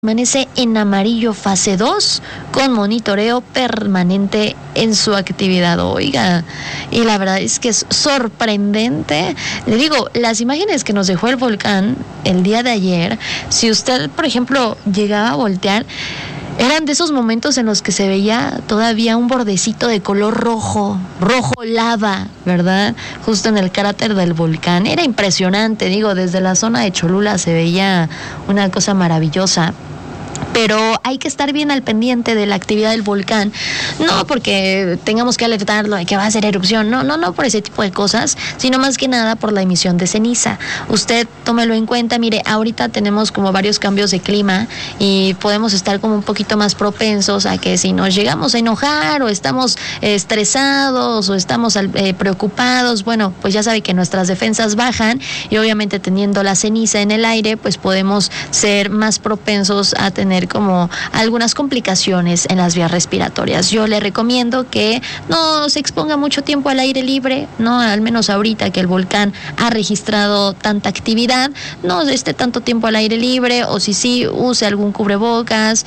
permanece en amarillo fase 2 con monitoreo permanente en su actividad. Oiga, y la verdad es que es sorprendente. Le digo, las imágenes que nos dejó el volcán el día de ayer, si usted, por ejemplo, llegaba a voltear, eran de esos momentos en los que se veía todavía un bordecito de color rojo lava, ¿verdad? Justo en el cráter del volcán. Era impresionante, digo, desde la zona de Cholula se veía una cosa maravillosa. Pero hay que estar bien al pendiente de la actividad del volcán, no porque tengamos que alertarlo de que va a hacer erupción, no por ese tipo de cosas, sino más que nada por la emisión de ceniza. Usted tómelo en cuenta, mire, ahorita tenemos como varios cambios de clima y podemos estar como un poquito más propensos a que si nos llegamos a enojar o estamos estresados o estamos preocupados, bueno, pues ya sabe que nuestras defensas bajan y obviamente teniendo la ceniza en el aire, pues podemos ser más propensos a tener como algunas complicaciones en las vías respiratorias. Yo le recomiendo que no se exponga mucho tiempo al aire libre, no, al menos ahorita que el volcán ha registrado tanta actividad, no esté tanto tiempo al aire libre, o si sí, use algún cubrebocas,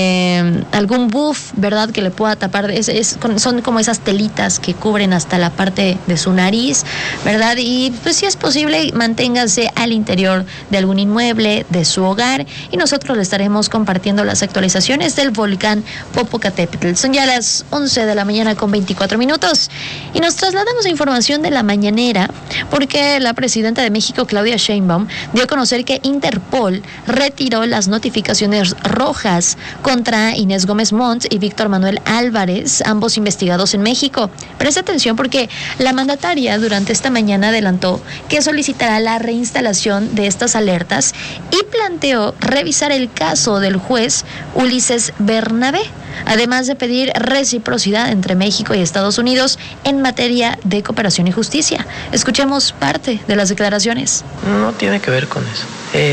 algún buff, ¿verdad?, que le pueda tapar, son como esas telitas que cubren hasta la parte de su nariz, ¿verdad? Y pues si es posible, manténgase al interior de algún inmueble, de su hogar, y nosotros le estaremos compartiendo las actualizaciones del volcán Popocatépetl. Son ya las 11 de la mañana con 24 minutos y nos trasladamos a información de la mañanera porque la presidenta de México, Claudia Sheinbaum, dio a conocer que Interpol retiró las notificaciones rojas contra Inés Gómez Montt y Víctor Manuel Álvarez, ambos investigados en México. Preste atención porque la mandataria durante esta mañana adelantó que solicitará la reinstalación de estas alertas y planteó revisar el caso del juez Ulises Bernabé, además de pedir reciprocidad entre México y Estados Unidos en materia de cooperación y justicia. Escuchemos parte de las declaraciones. No tiene que ver con eso.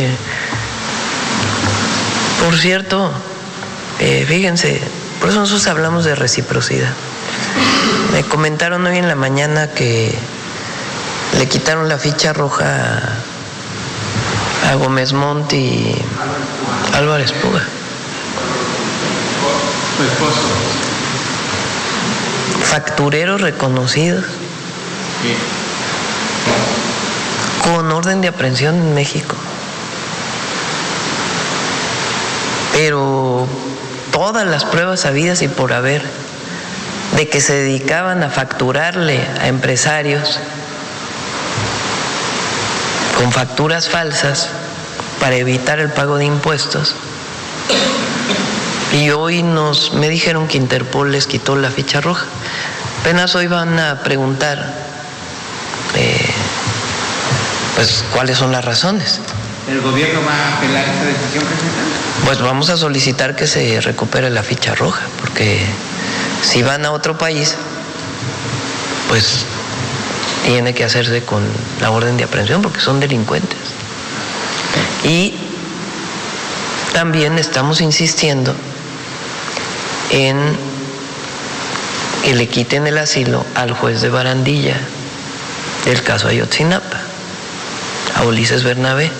Por cierto, fíjense, por eso nosotros hablamos de reciprocidad. Me comentaron hoy en la mañana que le quitaron la ficha roja a Gómez Montt y Álvarez Puga. Su esposo. Factureros reconocidos. Sí. Con orden de aprehensión en México. Pero todas las pruebas habidas y por haber de que se dedicaban a facturarle a empresarios con facturas falsas para evitar el pago de impuestos. Y hoy me dijeron que Interpol les quitó la ficha roja. Apenas hoy van a preguntar pues cuáles son las razones. ¿El gobierno va a apelar esta decisión, presidente? Pues vamos a solicitar que se recupere la ficha roja, porque si van a otro país, pues tiene que hacerse con la orden de aprehensión porque son delincuentes. Y también estamos insistiendo en que le quiten el asilo al juez de Barandilla del caso Ayotzinapa, a Ulises Bernabé,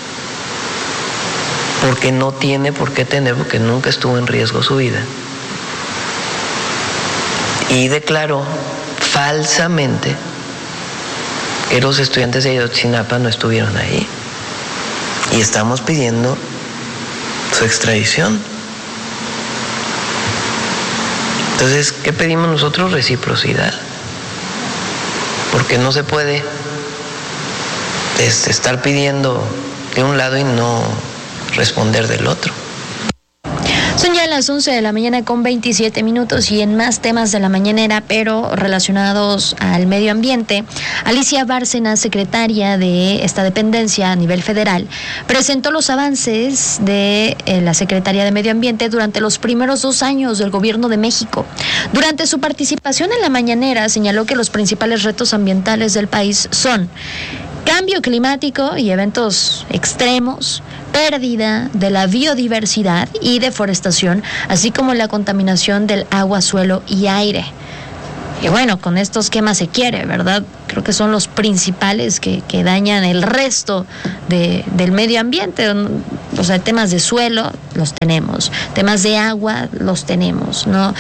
porque no tiene por qué tener, porque nunca estuvo en riesgo su vida. Y declaró falsamente que los estudiantes de Ayotzinapa no estuvieron ahí. Y estamos pidiendo su extradición. Entonces, ¿qué pedimos nosotros? Reciprocidad. Porque no se puede estar pidiendo de un lado y no responder del otro. Son ya las 11 de la mañana con 27 minutos y en más temas de la mañanera, pero relacionados al medio ambiente, Alicia Bárcena, secretaria de esta dependencia a nivel federal, presentó los avances de la Secretaría de Medio Ambiente durante los primeros 2 años del gobierno de México. Durante su participación en la mañanera, señaló que los principales retos ambientales del país son cambio climático y eventos extremos, pérdida de la biodiversidad y deforestación, así como la contaminación del agua, suelo y aire. Y bueno, con estos, ¿qué más se quiere, verdad? Creo que son los principales que dañan el resto del medio ambiente. O sea, temas de suelo los tenemos, temas de agua los tenemos, ¿no?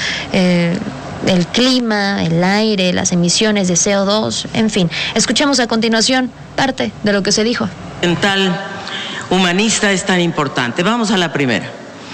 El clima, el aire, las emisiones de CO2, en fin. Escuchamos a continuación parte de lo que se dijo. Ambiental humanista es tan importante. Vamos a la primera.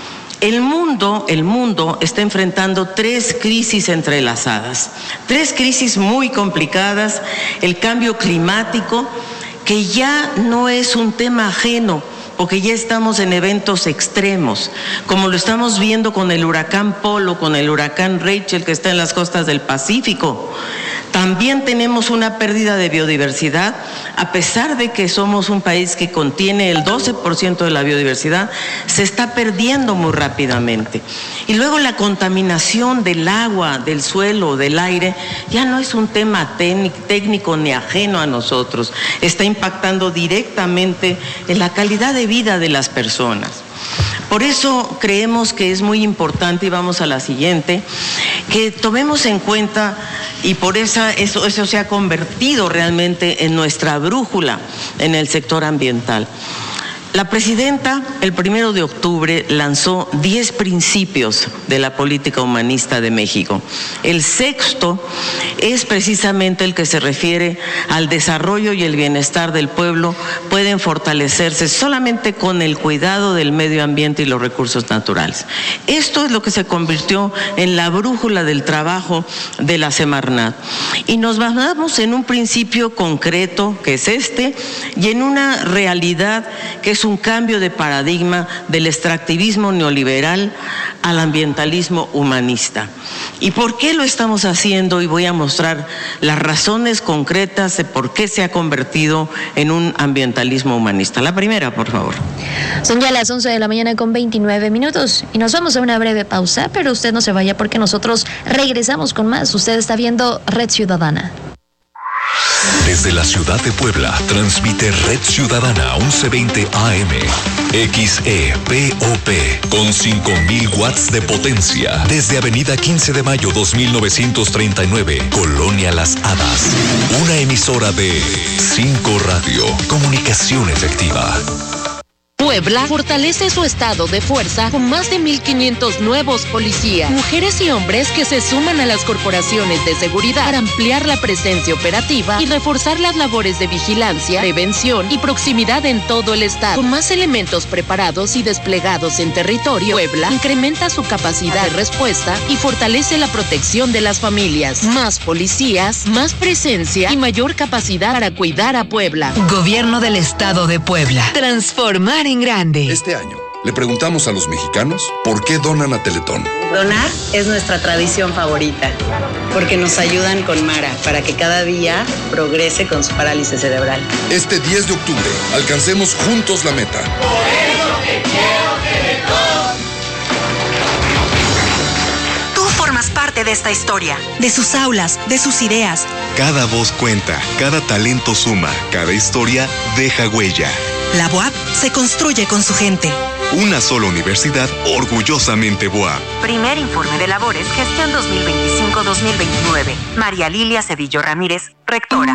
El mundo está enfrentando 3 crisis entrelazadas, 3 crisis muy complicadas. El cambio climático, que ya no es un tema ajeno, porque ya estamos en eventos extremos, como lo estamos viendo con el huracán Polo, con el huracán Rachel, que está en las costas del Pacífico. También tenemos una pérdida de biodiversidad, a pesar de que somos un país que contiene el 12% de la biodiversidad, se está perdiendo muy rápidamente. Y luego la contaminación del agua, del suelo, del aire, ya no es un tema técnico ni ajeno a nosotros, está impactando directamente en la calidad de vida de las personas. Por eso creemos que es muy importante, y vamos a la siguiente, que tomemos en cuenta, y por eso se ha convertido realmente en nuestra brújula en el sector ambiental. La presidenta, el 1 de octubre, lanzó 10 principios de la política humanista de México. El 6º es precisamente el que se refiere al desarrollo y el bienestar del pueblo. Pueden fortalecerse solamente con el cuidado del medio ambiente y los recursos naturales. Esto es lo que se convirtió en la brújula del trabajo de la Semarnat. Y nos basamos en un principio concreto, que es este, y en una realidad que es un cambio de paradigma del extractivismo neoliberal al ambientalismo humanista. ¿Y por qué lo estamos haciendo? Y voy a mostrar las razones concretas de por qué se ha convertido en un ambientalismo humanista. La primera, por favor. Son ya las 11 de la mañana con 29 minutos y nos vamos a una breve pausa, pero usted no se vaya porque nosotros regresamos con más. Usted está viendo Red Ciudadana. Desde la ciudad de Puebla, transmite Red Ciudadana 1120 AM, XEPOP, con 5,000 watts de potencia. Desde Avenida 15 de Mayo 2939, Colonia Las Hadas. Una emisora de 5 Radio, comunicación efectiva. Puebla fortalece su estado de fuerza con más de 1,500 nuevos policías, mujeres y hombres que se suman a las corporaciones de seguridad para ampliar la presencia operativa y reforzar las labores de vigilancia, prevención y proximidad en todo el estado. Con más elementos preparados y desplegados en territorio, Puebla incrementa su capacidad de respuesta y fortalece la protección de las familias. Más policías, más presencia y mayor capacidad para cuidar a Puebla. Gobierno del Estado de Puebla. Transformar en grande. Este año le preguntamos a los mexicanos por qué donan a Teletón. Donar es nuestra tradición favorita, porque nos ayudan con Mara para que cada día progrese con su parálisis cerebral. Este 10 de octubre, alcancemos juntos la meta. Por eso te quiero, Teletón. Tú formas parte de esta historia, de sus aulas, de sus ideas. Cada voz cuenta, cada talento suma, cada historia deja huella. La BUAP se construye con su gente. Una sola universidad orgullosamente BUAP. Primer informe de labores, gestión 2025-2029. María Lilia Cedillo Ramírez, rectora.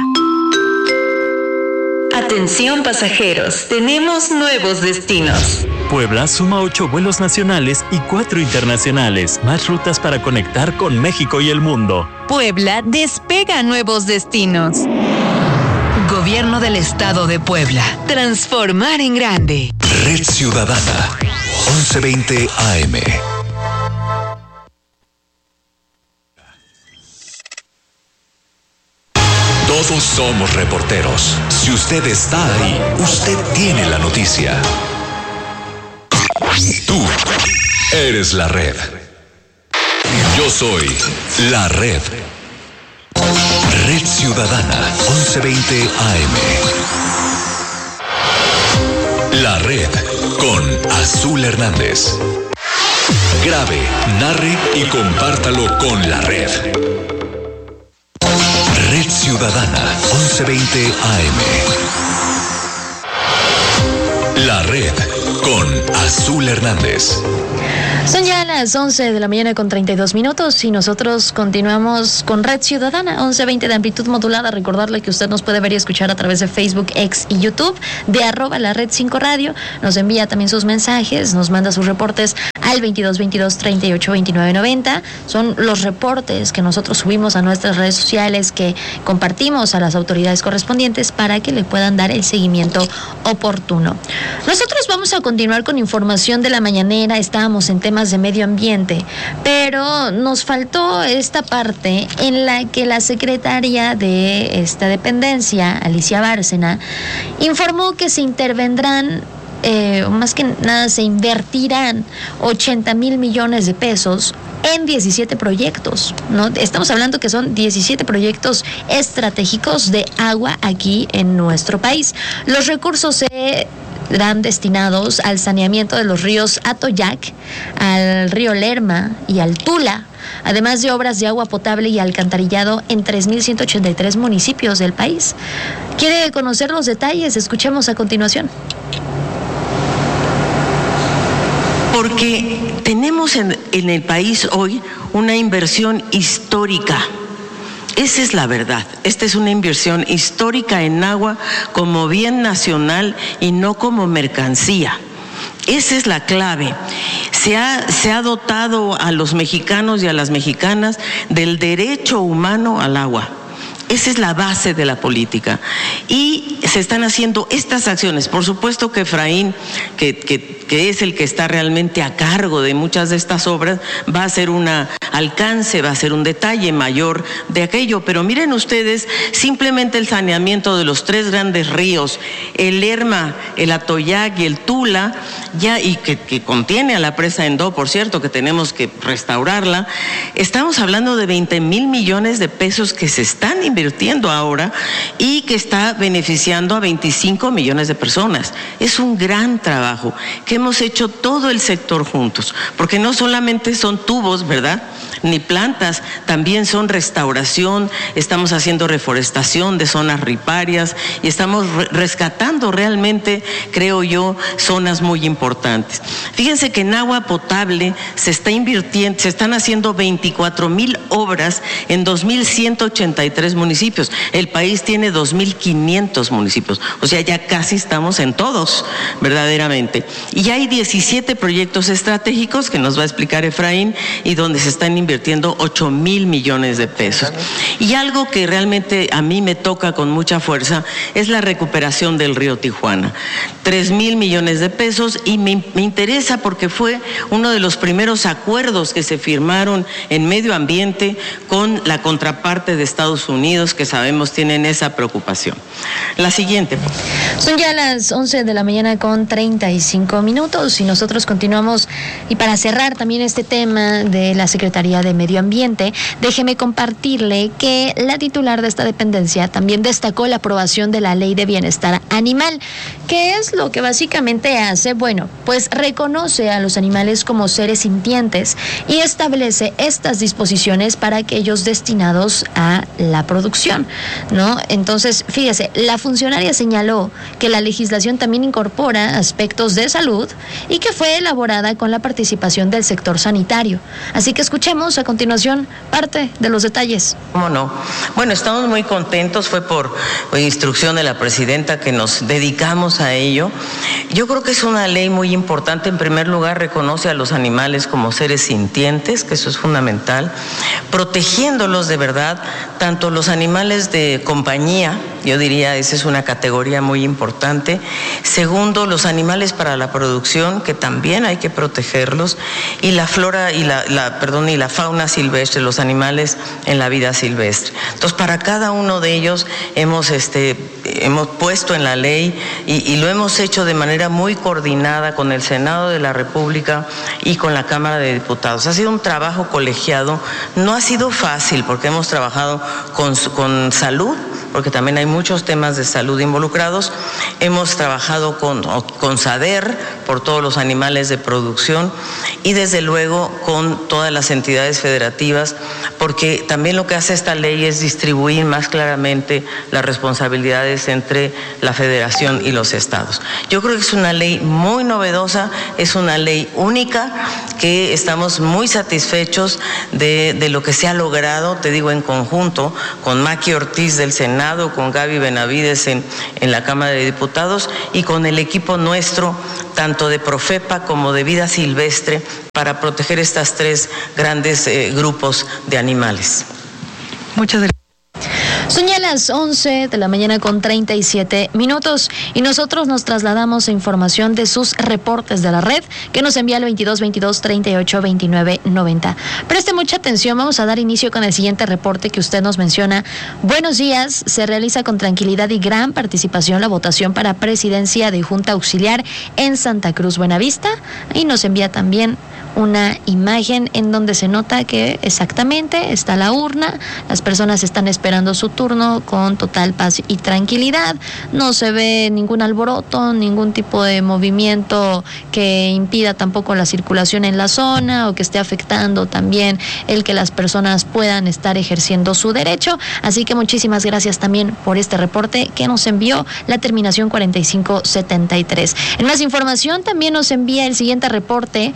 Atención pasajeros, tenemos nuevos destinos. Puebla suma 8 vuelos nacionales y 4 internacionales, más rutas para conectar con México y el mundo. Puebla despega a nuevos destinos. Gobierno del Estado de Puebla. Transformar en grande. Red Ciudadana, 1120 AM. Todos somos reporteros. Si usted está ahí, usted tiene la noticia. Tú eres la red. Yo soy la red. Red Ciudadana, 1120 AM. La red con Azul Hernández. Grabe, narre y compártalo con la red. Red Ciudadana, 1120 AM. La red con Azul Hernández. Son ya las 11 de la mañana con 32 minutos y nosotros continuamos con Red Ciudadana, 1120 de amplitud modulada. Recordarle que usted nos puede ver y escuchar a través de Facebook, X y YouTube de @la Red 5 Radio. Nos envía también sus mensajes, nos manda sus reportes al 2222 38 29 90. Son los reportes que nosotros subimos a nuestras redes sociales, que compartimos a las autoridades correspondientes para que le puedan dar el seguimiento oportuno. Nosotros vamos a continuar con información de la mañanera. Estábamos en temas de medio ambiente, pero nos faltó esta parte en la que la secretaria de esta dependencia, Alicia Bárcena, informó que se intervendrán, más que nada se invertirán 80,000 millones de pesos en 17 proyectos, ¿no? Estamos hablando que son 17 proyectos estratégicos de agua aquí en nuestro país. Los recursos se serán destinados al saneamiento de los ríos Atoyac, al río Lerma y al Tula, además de obras de agua potable y alcantarillado en 3,183 municipios del país. ¿Quiere conocer los detalles? Escuchemos a continuación. Porque tenemos en el país hoy una inversión histórica. Esa es la verdad. Esta es una inversión histórica en agua como bien nacional y no como mercancía. Esa es la clave. Se ha dotado a los mexicanos y a las mexicanas del derecho humano al agua. Esa es la base de la política. Y se están haciendo estas acciones. Por supuesto que Efraín, que es el que está realmente a cargo de muchas de estas obras, va a hacer un alcance, va a ser un detalle mayor de aquello. Pero miren ustedes, simplemente el saneamiento de los 3 grandes ríos, el Lerma, el Atoyac y el Tula, y que contiene a la presa Endó, por cierto, que tenemos que restaurarla. Estamos hablando de 20,000 millones de pesos que se están invirtiendo ahora y que está beneficiando a 25 millones de personas. Es un gran trabajo que hemos hecho todo el sector juntos, porque no solamente son tubos, ¿verdad?, ni plantas, también son restauración, estamos haciendo reforestación de zonas riparias y estamos rescatando realmente, creo yo, zonas muy importantes. Fíjense que en agua potable se están haciendo 24,000 obras en 2,183 municipios. El país tiene 2,500 municipios, o sea, ya casi estamos en todos, verdaderamente. Y hay 17 proyectos estratégicos que nos va a explicar Efraín y donde se están invirtiendo 8,000 millones de pesos. Y algo que realmente a mí me toca con mucha fuerza es la recuperación del río Tijuana. 3,000 millones de pesos, y me interesa porque fue uno de los primeros acuerdos que se firmaron en medio ambiente con la contraparte de Estados Unidos, que sabemos tienen esa preocupación. La siguiente. Son ya las 11 de la mañana con 35 minutos y nosotros continuamos. Y para cerrar también este tema de la Secretaría de Medio Ambiente, déjeme compartirle que la titular de esta dependencia también destacó la aprobación de la Ley de Bienestar Animal. ¿Qué es lo que básicamente hace? Bueno, pues reconoce a los animales como seres sintientes y establece estas disposiciones para aquellos destinados a la producción, ¿no? Entonces, fíjese, la funcionaria señaló que la legislación también incorpora aspectos de salud y que fue elaborada con la participación del sector sanitario. Así que escuchemos a continuación parte de los detalles. ¿Cómo no? Bueno, estamos muy contentos, fue por instrucción de la presidenta que nos dedicamos a ello. Yo creo que es una ley muy importante. En primer lugar, reconoce a los animales como seres sintientes, que eso es fundamental, protegiéndolos de verdad, tanto los animales de compañía, yo diría, esa es una categoría muy importante. Segundo, los animales para la producción, que también hay que protegerlos, y la flora y la fauna silvestre, los animales en la vida silvestre. Entonces, para cada uno de ellos hemos puesto en la ley y lo hemos hecho de manera muy coordinada con el Senado de la República y con la Cámara de Diputados. Ha sido un trabajo colegiado, no ha sido fácil porque hemos trabajado con salud, porque también hay muchos temas de salud involucrados. Hemos trabajado con SADER por todos los animales de producción y desde luego con todas las entidades federativas, porque también lo que hace esta ley es distribuir más claramente las responsabilidades entre la federación y los estados. Yo creo que es una ley muy novedosa, es una ley única, que estamos muy satisfechos de lo que se ha logrado, te digo, en conjunto con Maki Ortiz del Senado, con Gaby Benavides en la Cámara de Diputados y con el equipo nuestro, tanto de Profepa como de Vida Silvestre, para proteger estas tres grandes grupos de animales. Muchas gracias. Son ya las 11 de la mañana con 37 minutos y nosotros nos trasladamos a información de sus reportes de la red que nos envía al 2222 38 29 90. Preste mucha atención, vamos a dar inicio con el siguiente reporte que usted nos menciona. Buenos días, se realiza con tranquilidad y gran participación la votación para presidencia de Junta Auxiliar en Santa Cruz Buenavista y nos envía también una imagen en donde se nota que exactamente está la urna, las personas están esperando su turno con total paz y tranquilidad, no se ve ningún alboroto, ningún tipo de movimiento que impida tampoco la circulación en la zona o que esté afectando también el que las personas puedan estar ejerciendo su derecho, así que muchísimas gracias también por este reporte que nos envió la terminación 4573. En más información también nos envía el siguiente reporte,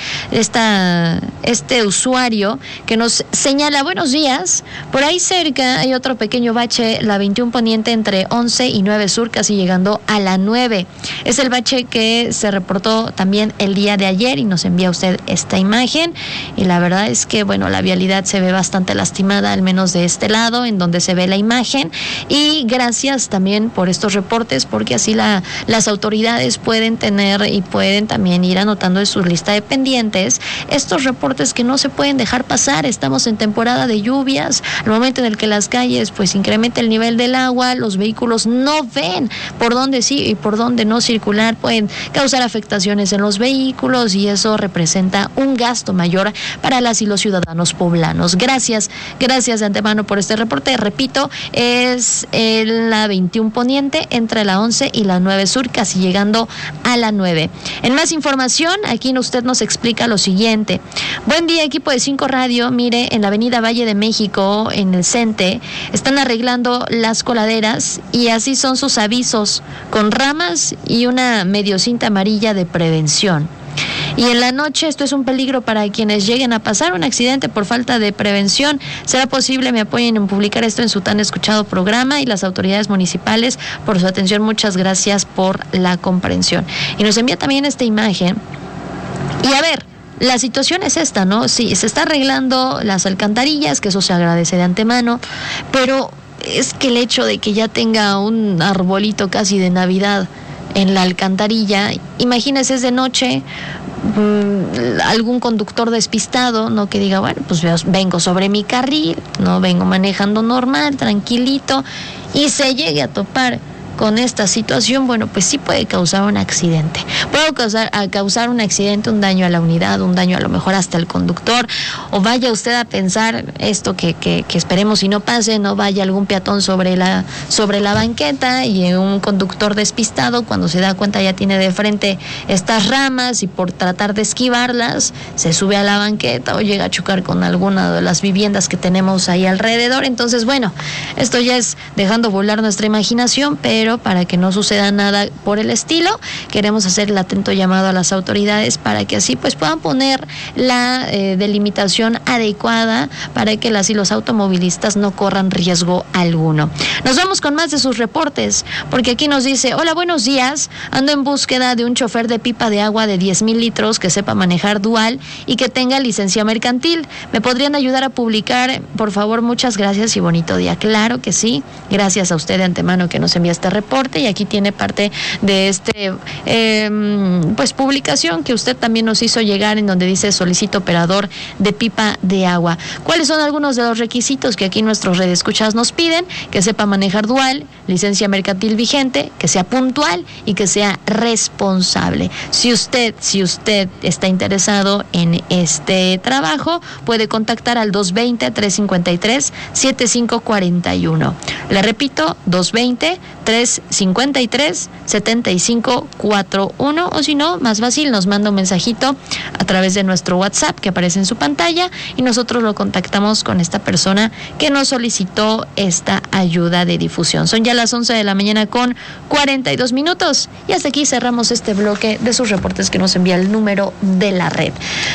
este usuario que nos señala: buenos días, por ahí cerca hay otro pequeño bache, la 21 Poniente entre 11 y 9 Sur, casi llegando a la 9. Es el bache que se reportó también el día de ayer y nos envía usted esta imagen y la verdad es que bueno, la vialidad se ve bastante lastimada, al menos de este lado en donde se ve la imagen, y gracias también por estos reportes, porque así las autoridades pueden tener y pueden también ir anotando en su lista de pendientes estos reportes que no se pueden dejar pasar. Estamos en temporada de lluvias, al momento en el que las calles pues incrementa el nivel del agua, los vehículos no ven por dónde sí y por dónde no circular, pueden causar afectaciones en los vehículos y eso representa un gasto mayor para las y los ciudadanos poblanos. Gracias de antemano por este reporte. Repito, es la 21 Poniente entre la 11 y la 9 Sur, casi llegando a la 9. En más información, aquí usted nos explica lo siguiente. Buen día, equipo de 5 Radio. Mire, en la avenida Valle de México, en el CENTE, están arreglando las coladeras y así son sus avisos, con ramas y una medio cinta amarilla de prevención. Y en la noche esto es un peligro para quienes lleguen a pasar un accidente por falta de prevención. ¿Será posible me apoyen en publicar esto en su tan escuchado programa? Y las autoridades municipales por su atención, muchas gracias por la comprensión. Y nos envía también esta imagen. Y a ver, la situación es esta, ¿no? Sí, se está arreglando las alcantarillas, que eso se agradece de antemano, pero es que el hecho de que ya tenga un arbolito casi de Navidad en la alcantarilla, imagínese, es de noche, algún conductor despistado, no, que diga, bueno, pues vengo sobre mi carril, no vengo manejando normal, tranquilito, y se llegue a topar con esta situación, bueno, pues sí puede causar un accidente. Puede causar un accidente, un daño a la unidad, un daño a lo mejor hasta el conductor, o vaya usted a pensar esto que esperemos y no pase, no vaya algún peatón sobre la banqueta y un conductor despistado, cuando se da cuenta ya tiene de frente estas ramas y por tratar de esquivarlas se sube a la banqueta o llega a chocar con alguna de las viviendas que tenemos ahí alrededor. Entonces, bueno, esto ya es dejando volar nuestra imaginación, pero para que no suceda nada por el estilo, queremos hacer el atento llamado a las autoridades para que así pues puedan poner la delimitación adecuada para que las y los automovilistas no corran riesgo alguno. Nos vamos con más de sus reportes, porque aquí nos dice: hola, buenos días, ando en búsqueda de un chofer de pipa de agua de 10,000 litros que sepa manejar dual y que tenga licencia mercantil. ¿Me podrían ayudar a publicar? Por favor, muchas gracias y bonito día. Claro que sí, gracias a usted de antemano que nos envía este reporte, y aquí tiene parte de pues publicación que usted también nos hizo llegar, en donde dice: solicito operador de pipa de agua. ¿Cuáles son algunos de los requisitos que aquí nuestros redescuchas nos piden? Que sepa manejar dual, licencia mercantil vigente, que sea puntual y que sea responsable. Si usted está interesado en este trabajo, puede contactar al 220-353-7541. Le repito, 220-353-7541, o si no, más fácil, nos manda un mensajito a través de nuestro WhatsApp que aparece en su pantalla, y nosotros lo contactamos con esta persona que nos solicitó esta ayuda de difusión. Son ya las 11 de la mañana con 42 minutos, y hasta aquí cerramos este bloque de sus reportes que nos envía el número de la red.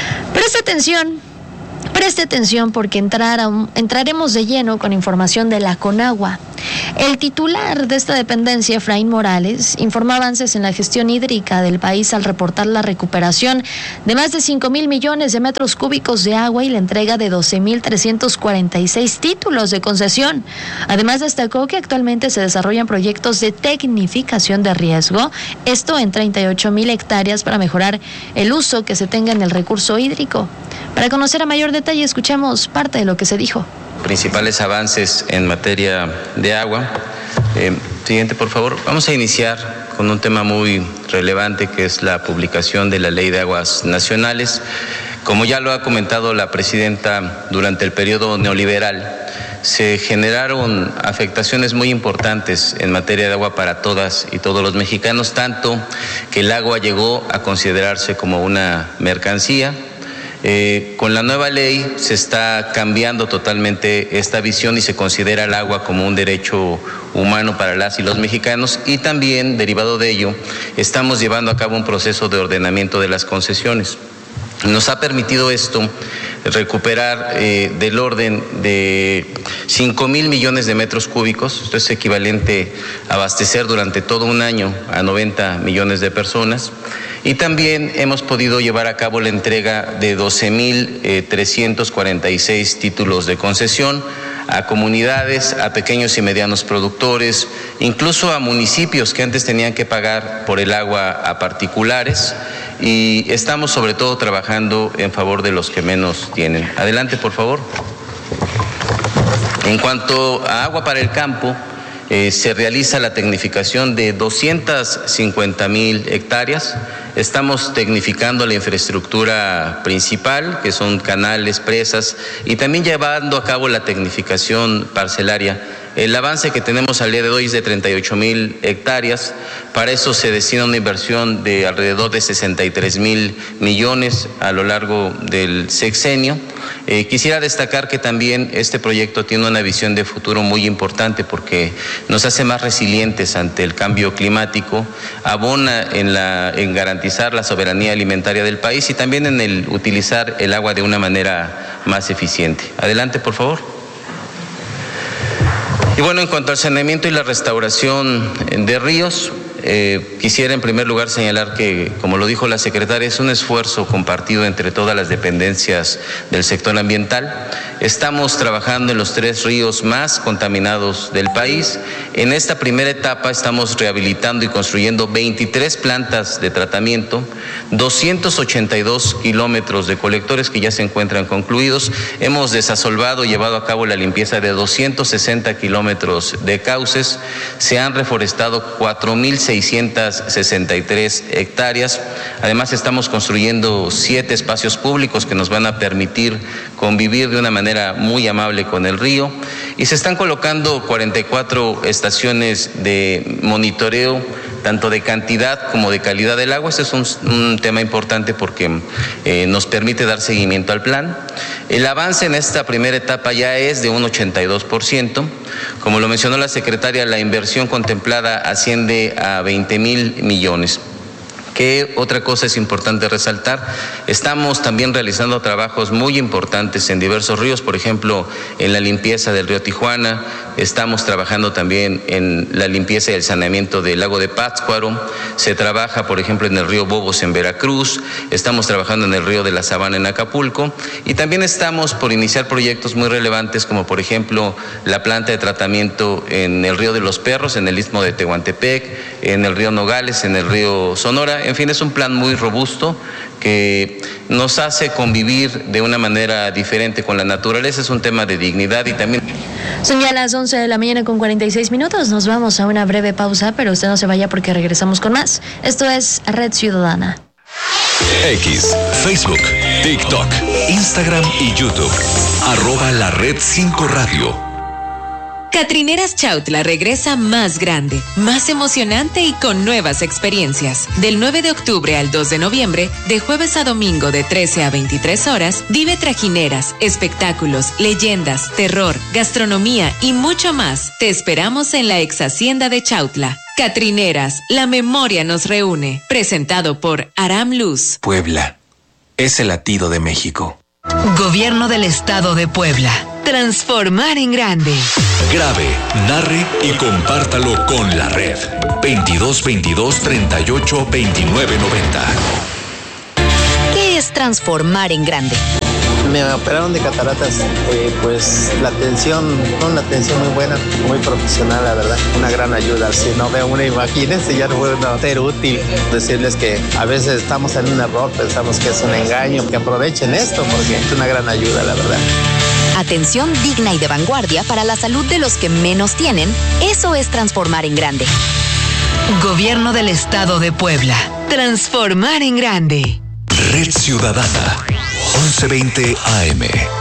Preste atención, porque entraremos de lleno con información de la Conagua. El titular de esta dependencia, Efraín Morales, informó avances en la gestión hídrica del país al reportar la recuperación de más de 5,000 millones de metros cúbicos de agua y la entrega de 12,346 títulos de concesión. Además, destacó que actualmente se desarrollan proyectos de tecnificación de riesgo, esto en 38,000 hectáreas, para mejorar el uso que se tenga en el recurso hídrico. Para conocer a mayor detalle, escuchemos parte de lo que se dijo. Principales avances en materia de agua. Siguiente, por favor. Vamos a iniciar con un tema muy relevante, que es la publicación de la Ley de Aguas Nacionales. Como ya lo ha comentado la presidenta, durante el periodo neoliberal se generaron afectaciones muy importantes en materia de agua para todas y todos los mexicanos, tanto que el agua llegó a considerarse como una mercancía. Con la nueva ley se está cambiando totalmente esta visión y se considera el agua como un derecho humano para las y los mexicanos, y también, derivado de ello, estamos llevando a cabo un proceso de ordenamiento de las concesiones. Nos ha permitido esto recuperar del orden de 5,000 millones de metros cúbicos. Esto es equivalente a abastecer durante todo un año a 90 millones de personas. Y también hemos podido llevar a cabo la entrega de 12,346 títulos de concesión a comunidades, a pequeños y medianos productores, incluso a municipios que antes tenían que pagar por el agua a particulares, y estamos sobre todo trabajando en favor de los que menos tienen. Adelante, por favor. En cuanto a agua para el campo, se realiza la tecnificación de 250,000 hectáreas. Estamos tecnificando la infraestructura principal, que son canales, presas, y también llevando a cabo la tecnificación parcelaria. El avance que tenemos al día de hoy es de 38,000 hectáreas. Para eso se destina una inversión de alrededor de 63,000 millones a lo largo del sexenio. Quisiera destacar que también este proyecto tiene una visión de futuro muy importante, porque nos hace más resilientes ante el cambio climático, abona en garantizar la soberanía alimentaria del país y también en el utilizar el agua de una manera más eficiente. Adelante, por favor. Y bueno, en cuanto al saneamiento y la restauración de ríos, quisiera en primer lugar señalar que, como lo dijo la secretaria, es un esfuerzo compartido entre todas las dependencias del sector ambiental. Estamos trabajando en los 3 ríos más contaminados del país. En esta primera etapa estamos rehabilitando y construyendo 23 plantas de tratamiento, 282 kilómetros de colectores que ya se encuentran concluidos. Hemos desasolvado y llevado a cabo la limpieza de 260 kilómetros de cauces. Se han reforestado 4,663 hectáreas. Además, estamos construyendo 7 espacios públicos que nos van a permitir convivir de una manera muy amable con el río, y se están colocando 44 estaciones de monitoreo, tanto de cantidad como de calidad del agua. Este es un tema importante porque nos permite dar seguimiento al plan. El avance en esta primera etapa ya es de un 82%. Como lo mencionó la secretaria, la inversión contemplada asciende a 20,000 millones. ¿Qué otra cosa es importante resaltar? Estamos también realizando trabajos muy importantes en diversos ríos, por ejemplo, en la limpieza del río Tijuana, estamos trabajando también en la limpieza y el saneamiento del lago de Pátzcuaro, se trabaja, por ejemplo, en el río Bobos en Veracruz, estamos trabajando en el río de la Sabana en Acapulco, y también estamos por iniciar proyectos muy relevantes como, por ejemplo, la planta de tratamiento en el río de los Perros, en el istmo de Tehuantepec, en el río Nogales, en el río Sonora. En fin, es un plan muy robusto que nos hace convivir de una manera diferente con la naturaleza. Es un tema de dignidad y también... Son ya las 11 de la mañana con 46 minutos. Nos vamos a una breve pausa, pero usted no se vaya porque regresamos con más. Esto es Red Ciudadana. X, Facebook, TikTok, Instagram y YouTube. @La Red 5 Radio. Catrineras Chautla regresa más grande, más emocionante y con nuevas experiencias. Del 9 de octubre al 2 de noviembre, de jueves a domingo de 13 a 23 horas, vive trajineras, espectáculos, leyendas, terror, gastronomía y mucho más. Te esperamos en la ex hacienda de Chautla. Catrineras, la memoria nos reúne. Presentado por Aram Luz. Puebla es el latido de México. Gobierno del Estado de Puebla. Transformar en grande. Grabe, narre y compártalo con la red. 2222 38 29 90. ¿Qué es transformar en grande? Me operaron de cataratas, pues la atención, una atención muy buena, muy profesional, la verdad, una gran ayuda. Si no veo una, imagínense, ya no puedo ser útil. Decirles que a veces estamos en un error, pensamos que es un engaño, que aprovechen esto porque es una gran ayuda, la verdad. Atención digna y de vanguardia para la salud de los que menos tienen, eso es transformar en grande. Gobierno del Estado de Puebla. Transformar en grande. Red Ciudadana, 1120 AM.